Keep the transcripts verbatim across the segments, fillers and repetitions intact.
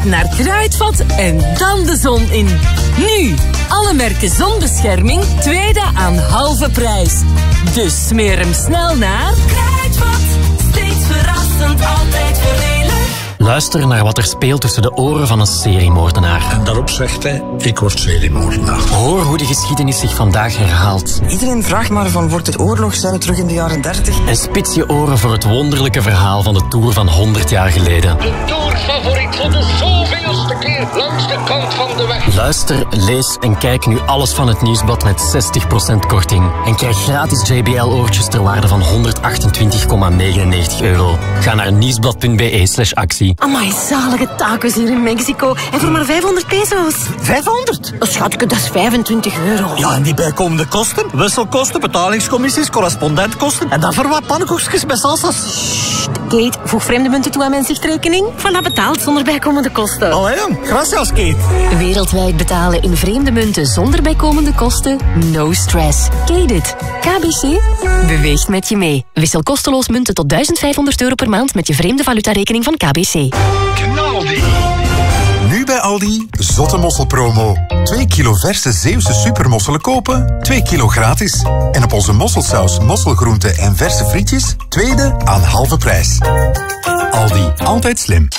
naar Kruidvat en dan de zon in. Nu, alle merken zonbescherming, tweede aan halve prijs. Dus smeer hem snel naar Kruidvat. Steeds verrassend, altijd voordelig. Luister naar wat er speelt tussen de oren van een seriemoordenaar. En daarop zegt hij, ik word seriemoordenaar. Hoor hoe de geschiedenis zich vandaag herhaalt. Iedereen vraagt maar van, wordt het oorlog? Zijn we terug in de jaren dertig? En spits je oren voor het wonderlijke verhaal van de Tour van honderd jaar geleden. De Tourfavoriet voor de zoveelste keer langs de kant van de weg. Luister, lees en kijk nu alles van het Nieuwsblad met zestig procent korting. En krijg gratis J B L-oortjes ter waarde van honderdachtentwintig komma negenennegentig euro. Ga naar nieuwsblad punt b e slash actie. Amai, zalige tacos hier in Mexico. En voor maar vijfhonderd peso's. vijfhonderd? Oh, schatje, dat is vijfentwintig euro. Ja, en die bijkomende kosten? Wisselkosten, betalingscommissies, correspondentkosten. En dan voor wat pannenkoekjes met salsa's. Sst, Kate, voeg vreemde munten toe aan mijn zichtrekening. Voilà, betaald zonder bijkomende kosten. Allee dan, gracias Kate. Wereldwijd betalen in vreemde munten zonder bijkomende kosten? No stress. Kate it. K B C beweegt met je mee. Wissel kosteloos munten tot duizend vijfhonderd euro per maand met je vreemde valutarekening van K B C. Knaldi. Nu bij Aldi, zotte mosselpromo. twee kilo verse Zeeuwse supermosselen kopen, twee kilo gratis. En op onze mosselsaus, mosselgroenten en verse frietjes, tweede aan halve prijs. Aldi, altijd slim.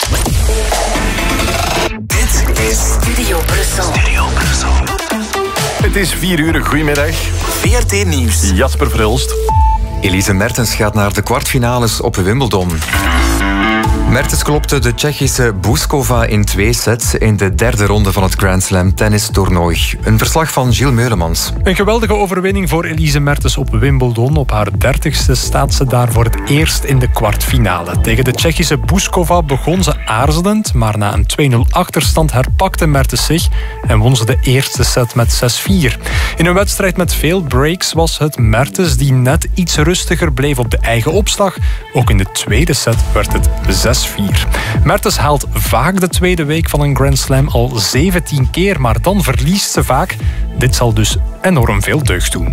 Dit is Studio Brussel. Studio Brussel. Het is vier uur, goedemiddag. V R T Nieuws. Jasper Verhulst. Elise Mertens gaat naar de kwartfinales op Wimbledon. Mertens klopte de Tsjechische Bouzkova in twee sets in de derde ronde van het Grand Slam tennistoernooi. Een verslag van Gilles Meulemans. Een geweldige overwinning voor Elise Mertens op Wimbledon. Op haar dertigste staat ze daar voor het eerst in de kwartfinale. Tegen de Tsjechische Bouzkova begon ze aarzelend, maar na een twee nul achterstand herpakte Mertens zich en won ze de eerste set met zes vier. In een wedstrijd met veel breaks was het Mertens die net iets rustiger bleef op de eigen opslag. Ook in de tweede set werd het zes vier. Mertens haalt vaak de tweede week van een Grand Slam al zeventien keer, maar dan verliest ze vaak. Dit zal dus enorm veel deugd doen.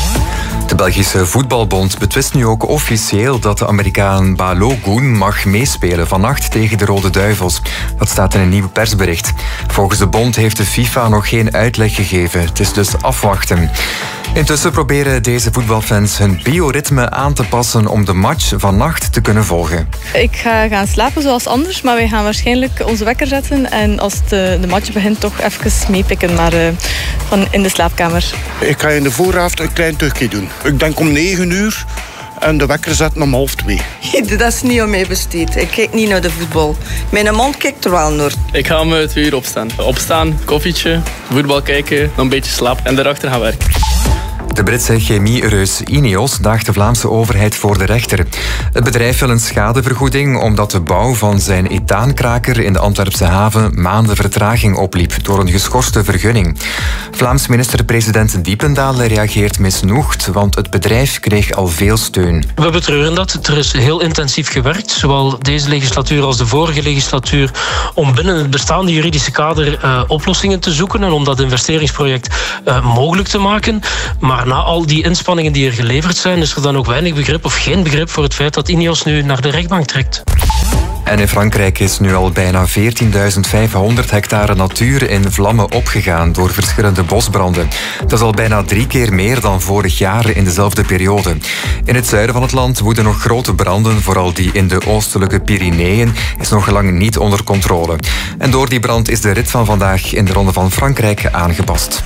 De Belgische Voetbalbond betwist nu ook officieel dat de Amerikaan Balogun mag meespelen vannacht tegen de Rode Duivels. Dat staat in een nieuw persbericht. Volgens de bond heeft de FIFA nog geen uitleg gegeven. Het is dus afwachten. Intussen proberen deze voetbalfans hun bioritme aan te passen om de match vannacht te kunnen volgen. Ik ga gaan slapen zoals anders, maar wij gaan waarschijnlijk onze wekker zetten en als de, de match begint toch even meepikken, maar uh, van in de slaapkamer. Ik ga in de vooravond een klein tukje doen. Ik denk om negen uur en de wekker zetten om half twee. Dat is niet om mij besteed. Ik kijk niet naar de voetbal. Mijn mond kijkt er wel naar. Ik ga om twee uur opstaan. Opstaan, koffietje, voetbal kijken, dan een beetje slapen en daarachter gaan werken. De Britse chemiereus Ineos daagt de Vlaamse overheid voor de rechter. Het bedrijf wil een schadevergoeding omdat de bouw van zijn ethaankraker in de Antwerpse haven maanden vertraging opliep door een geschorste vergunning. Vlaams minister-president Diependael reageert misnoegd, want het bedrijf kreeg al veel steun. We betreuren dat. Er is heel intensief gewerkt, zowel deze legislatuur als de vorige legislatuur, om binnen het bestaande juridische kader uh, oplossingen te zoeken en om dat investeringsproject uh, mogelijk te maken. Maar na al die inspanningen die er geleverd zijn, is er dan ook weinig begrip of geen begrip voor het feit dat Ineos nu naar de rechtbank trekt. En in Frankrijk is nu al bijna veertienduizend vijfhonderd hectare natuur in vlammen opgegaan door verschillende bosbranden. Dat is al bijna drie keer meer dan vorig jaar in dezelfde periode. In het zuiden van het land woeden nog grote branden, vooral die in de oostelijke Pyreneeën, is nog lang niet onder controle. En door die brand is de rit van vandaag in de Ronde van Frankrijk aangepast.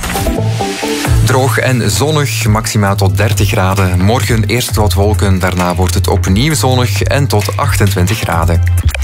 Droog en zonnig, maxima tot dertig graden. Morgen eerst wat wolken, daarna wordt het opnieuw zonnig en tot achtentwintig graden.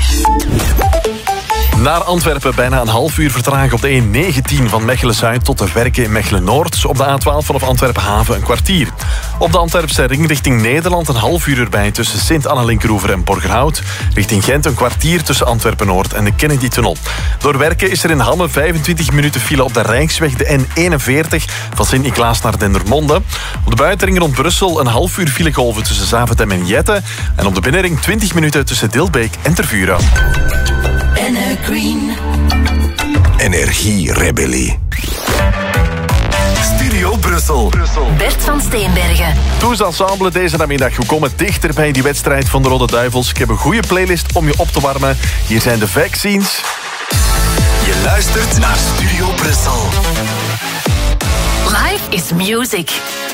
Naar Antwerpen bijna een half uur vertraging op de E negentien van Mechelen-Zuid tot de Werken in Mechelen-Noord. Op de A twaalf vanaf Antwerpen-Haven een kwartier. Op de Antwerpse ring richting Nederland een half uur erbij tussen Sint-Anna-Linkeroever en Borgerhout. Richting Gent een kwartier tussen Antwerpen-Noord en de Kennedy-tunnel. Door Werken is er in Hamme vijfentwintig minuten file op de Rijksweg, de N eenenveertig van Sint-Niklaas naar Dendermonde. Op de buitenring rond Brussel een half uur filegolven tussen Zaventem en Jette. En op de binnenring twintig minuten tussen Dilbeek en Tervuren. Green. Energierebellie. Studio Brussel. Bert van Steenbergen. Tous ensemble deze namiddag. We komen dichter bij die wedstrijd van de Rode Duivels. Ik heb een goede playlist om je op te warmen. Hier zijn de Vaccines. luistert naar Studio Brussel. Life is music.